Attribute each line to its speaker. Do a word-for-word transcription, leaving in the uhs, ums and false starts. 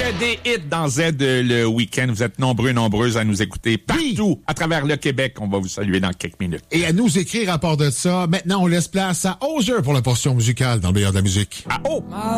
Speaker 1: des hits dans Z euh, le week-end. Vous êtes nombreux, nombreuses à nous écouter partout oui. à travers le Québec. On va vous saluer dans quelques minutes.
Speaker 2: Et à nous écrire à part de ça. Maintenant, on laisse place à Hozier pour la portion musicale dans le meilleur de la musique.
Speaker 1: Ah oh!